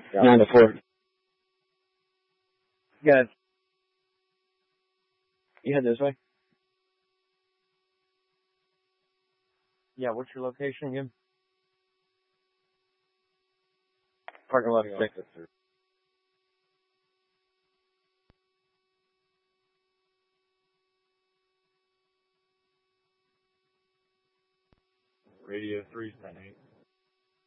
Yeah. 9 to 4. Good. You head this way? Yeah, what's your location again? Parking lot 6. Radio 3's 10-8.